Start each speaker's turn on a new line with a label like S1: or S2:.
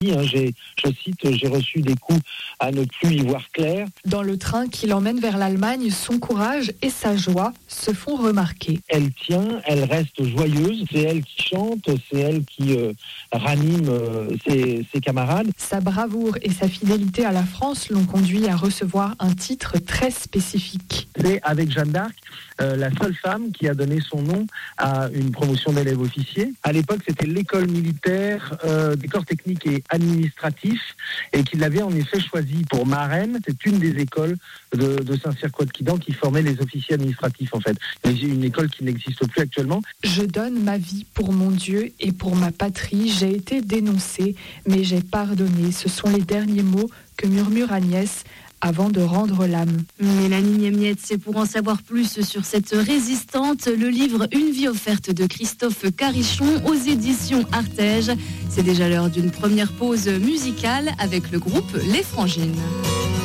S1: Je cite, j'ai reçu des coups à ne plus y voir clair.
S2: Dans le train qui l'emmène vers l'Allemagne, son courage et sa joie se font remarquer.
S1: Elle tient, elle reste joyeuse, c'est elle qui chante, c'est elle qui ranime ses camarades.
S2: Sa bravoure et sa fidélité à la France l'ont conduit à recevoir un titre très spécifique.
S1: C'est avec Jeanne d'Arc la seule femme qui a donné son nom à une promotion d'élèves officiers. À l'époque, c'était l'école militaire des corps techniques et administratifs et qu'il l'avait en effet choisi pour marraine. C'est une des écoles de Saint-Cyr-Couët-Quidan qui formait les officiers administratifs en fait. C'est une école qui n'existe plus actuellement.
S2: Je donne ma vie pour mon Dieu et pour ma patrie. J'ai été dénoncée, mais j'ai pardonné. Ce sont les derniers mots que murmure Agnès avant de rendre l'âme.
S3: Mélanie Niemiette, c'est pour en savoir plus sur cette résistante, le livre Une vie offerte de Christophe Carichon aux éditions Artege. C'est déjà l'heure d'une première pause musicale avec le groupe Les Frangines.